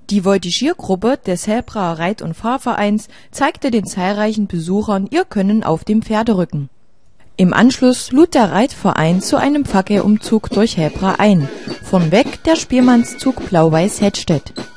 Die Voltigiergruppe des Helbraer Reit- und Fahrvereins zeigte den zahlreichen Besuchern ihr Können auf dem Pferderücken. Im Anschluss lud der Reitverein zu einem Fackelumzug durch Helbra ein. Vornweg der Spielmannszug Blau-Weiß Hettstedt.